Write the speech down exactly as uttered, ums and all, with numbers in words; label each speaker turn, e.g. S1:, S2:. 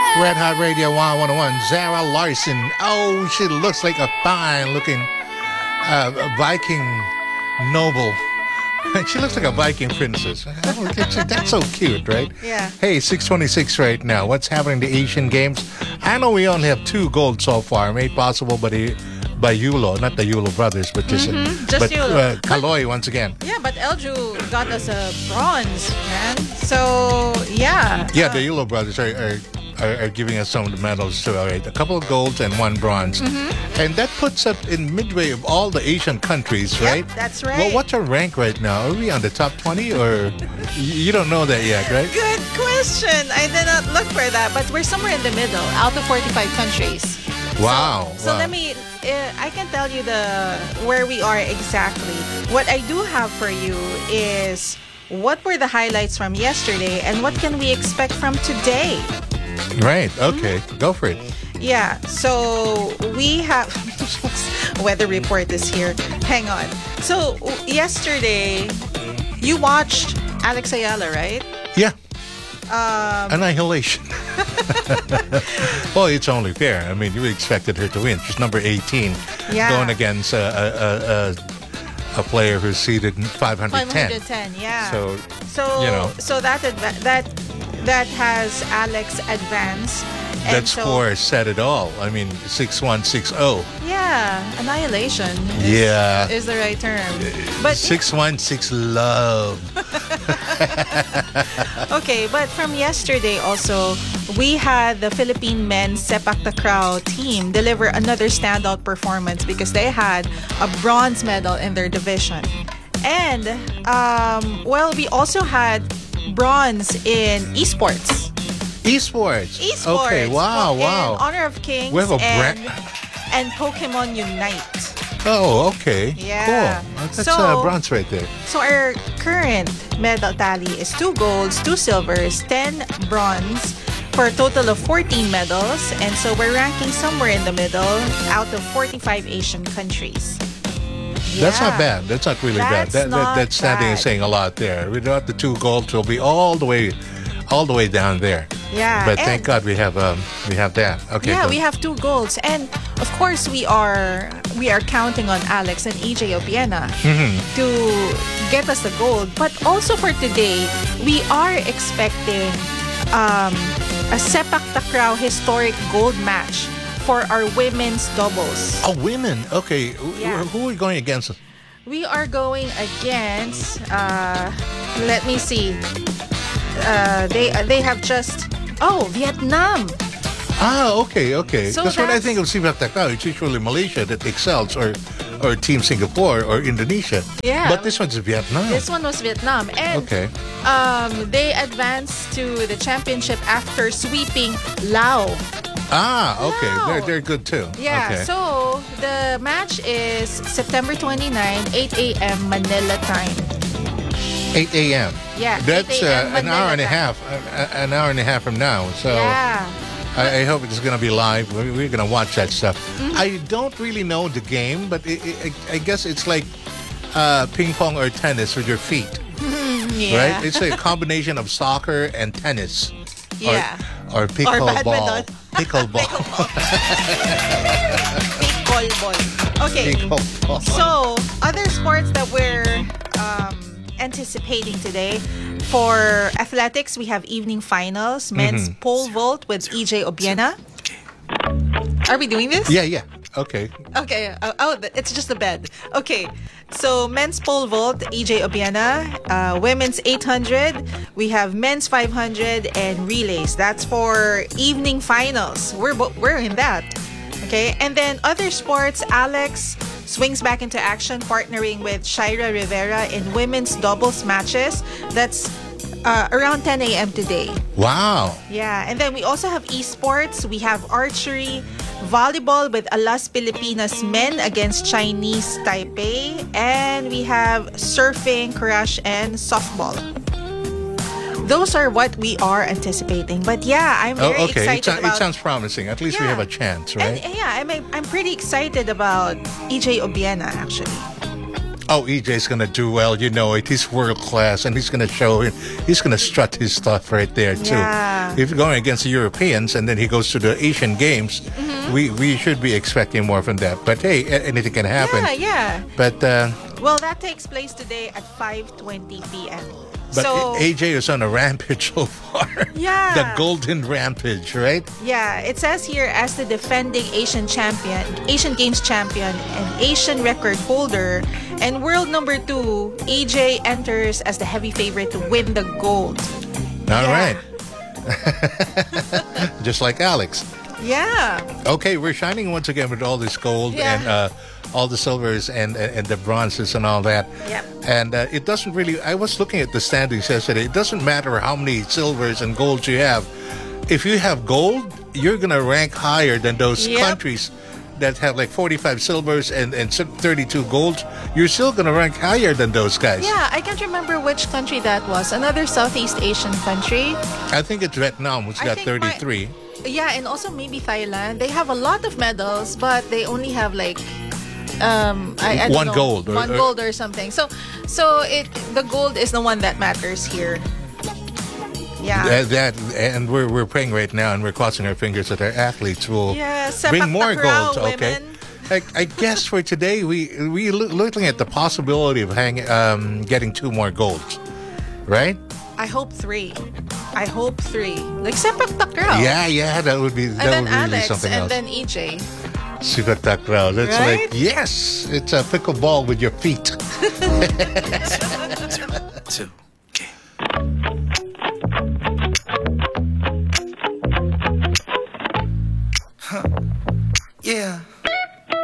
S1: Red Hot Radio one oh one, Zara Larson. Oh, she looks like a fine-looking uh, Viking noble. She looks like a Viking princess. Oh, that's so cute, right?
S2: Yeah.
S1: Hey, six twenty-six right now. What's happening to Asian Games? I know we only have two gold so far, made possible by the by Yulo, not the Yulo brothers, but just,
S2: mm-hmm, just
S1: but,
S2: Yulo.
S1: Uh, Kaloy once again.
S2: Yeah, but Elju got us a bronze, man. So yeah.
S1: Yeah,
S2: uh,
S1: the Yulo brothers are, are are, are giving us some of the medals too. All right, a couple of golds and one bronze,
S2: mm-hmm.
S1: and that puts us in midway of all the Asian countries,
S2: yep,
S1: right?
S2: That's right.
S1: Well, what's our rank right now? Are we on the top twenty, or you don't know that yet, right?
S2: Good question. I did not look for that, but we're somewhere in the middle, out of forty-five countries.
S1: Wow.
S2: So, so
S1: wow.
S2: let me. Uh, I can tell you the where we are exactly. What I do have for you is what were the highlights from yesterday and what can we expect from today.
S1: Right. Okay. Mm-hmm. Go for it.
S2: Yeah. So we have weather report is here. Hang on. So yesterday you watched Alex Ayala, right?
S1: Yeah.
S2: Um,
S1: Annihilation. Well, it's only fair. I mean, you expected her to win. She's number eighteen,
S2: yeah.
S1: going against a, a, a, a player who's seeded five hundred ten.
S2: five hundred ten, yeah.
S1: So,
S2: so
S1: you know,
S2: so that adva- that that has Alex advance. And
S1: that
S2: so,
S1: score said it all. I mean, six one, six oh.
S2: Yeah, annihilation. Is,
S1: Yeah.
S2: is the right term. But
S1: six one six love.
S2: okay, but from yesterday also, we had the Philippine men's Sepak Takraw team deliver another standout performance because they had a bronze medal in their division. And, um, well, we also had bronze in esports.
S1: Esports.
S2: Esports.
S1: Okay, wow,
S2: in
S1: wow.
S2: Honor of Kings
S1: We have a
S2: and,
S1: brand.
S2: and Pokemon Unite.
S1: Oh, okay.
S2: Yeah.
S1: Cool. That's
S2: So-
S1: uh, bronze right there.
S2: So our current medal tally is two golds, two silvers, ten bronze for a total of fourteen medals. And so we're ranking somewhere in the middle out of forty-five Asian countries.
S1: That's not
S2: Yeah.
S1: bad. That's not really
S2: That's
S1: bad. That,
S2: not
S1: that, that's standing and
S2: bad.
S1: saying a lot there. Without the two golds, we'll be all the way, all the way down there.
S2: Yeah.
S1: But
S2: and
S1: thank God we have um we have that. Okay.
S2: yeah,
S1: go.
S2: we have two golds. And of course we are we are counting on Alex and E J Obiena
S1: Mhm.
S2: to get us the gold. But also for today, we are expecting um, a Sepak Takraw historic gold match for our women's doubles.
S1: Oh, women. Okay. Who-
S2: Yeah.
S1: Who are we going against?
S2: We are going against. Uh, let me see. Uh, they they have just. Oh, Vietnam.
S1: Ah, okay, okay.
S2: So
S1: Because when I
S2: that's-
S1: think of Sepak Takraw, it's usually Malaysia that excels, or or Team Singapore or Indonesia.
S2: Yeah.
S1: But this one's Vietnam.
S2: This one was Vietnam, and
S1: Okay.
S2: um, they advanced to the championship after sweeping Laos.
S1: Ah, okay.
S2: Wow.
S1: They're they're good too.
S2: Yeah,
S1: Okay.
S2: so the match is September twenty-ninth, eight a.m. Manila time.
S1: eight a.m.
S2: Yeah,
S1: That's
S2: eight a.m.
S1: uh, an hour and a
S2: Manila
S1: half. Uh, an hour and a half from now. So.
S2: Yeah.
S1: I, I hope it's going to be live. We- We're going to watch that stuff.
S2: Mm-hmm.
S1: I don't really know the game, but it, it, I guess it's like uh, ping pong or tennis with your feet,
S2: Yeah.
S1: right? It's a combination of soccer and tennis.
S2: Yeah.
S1: Or, or pickleball.
S2: badminton.
S1: Pickleball.
S2: Pickleball. Okay.
S1: Pickleball.
S2: So, other sports that we're um, anticipating today. For athletics, we have evening finals, men's
S1: Mm-hmm.
S2: pole vault with E J Obiena. Are we doing this?
S1: Yeah, yeah. Okay.
S2: Okay. Uh, oh, th- it's just a bed. Okay. So, men's pole vault, E J Obiena. Uh, women's eight hundred. We have men's five hundred and relays. That's for evening finals. We're bo- we're in that. Okay. And then other sports, Alex swings back into action, partnering with Shaira Rivera in women's doubles matches. That's uh, around ten a.m. today.
S1: Wow.
S2: Yeah, and then we also have esports. We have archery, volleyball with Alas Pilipinas men against Chinese Taipei, and we have surfing, crash, and softball. Those are what we are anticipating. But yeah, I'm very
S1: Oh, okay. It,
S2: excited
S1: so-
S2: about.
S1: it sounds promising. At least we
S2: Yeah.
S1: have a chance, right?
S2: And yeah, I'm I'm pretty excited about E J Obiena actually.
S1: Oh, E J's gonna do well. You know it. He's world class, and he's gonna show it. He's gonna strut his stuff right there too.
S2: Yeah.
S1: If you're going against the Europeans, and then he goes to the Asian Games,
S2: Mm-hmm.
S1: we we should be expecting more from that. But hey, a- anything can happen.
S2: Yeah, yeah.
S1: But uh,
S2: Well, that takes place today at five twenty p.m.
S1: but
S2: so,
S1: A J is on a rampage so far.
S2: Yeah.
S1: The golden rampage, right?
S2: yeah, it says here as the defending Asian champion, Asian Games champion, and Asian record holder, and world number two, A J enters as the heavy favorite to win the gold.
S1: All
S2: Yeah.
S1: right. Just like Alex.
S2: Yeah.
S1: Okay, we're shining once again with all this gold
S2: Yeah.
S1: and uh, all the silvers and and the bronzes and all that.
S2: Yep.
S1: And uh, it doesn't really. I was looking at the standings yesterday. It doesn't matter how many silvers and golds you have. If you have gold, you're gonna rank higher than those
S2: Yep.
S1: countries that have like forty-five silvers and and thirty-two golds. You're still gonna rank higher than those guys.
S2: Yeah, I can't remember which country that was. Another Southeast Asian country.
S1: I think it's Vietnam, which
S2: I
S1: got
S2: think my-
S1: thirty-three.
S2: Yeah, and also maybe Thailand. They have a lot of medals, but they only have like um I, I don't
S1: One
S2: know,
S1: gold or-
S2: one
S1: or-
S2: gold or something. So so it the gold is the one that matters here. Yeah.
S1: That, that and we're we're praying right now, and we're crossing our fingers that our athletes will
S2: Yeah,
S1: bring
S2: sepak
S1: more
S2: takraw,
S1: gold. Okay,
S2: women.
S1: I, I guess for today we we loo- looking at the possibility of hang, um, getting two more golds, right?
S2: I hope three. I hope three. Like sepak takraw.
S1: Yeah, yeah, that would be that
S2: And then
S1: would be really
S2: Alex
S1: something
S2: and
S1: else.
S2: then E J.
S1: Super takraw. That's
S2: Right?
S1: like yes, it's a pickleball with your feet.
S3: Two.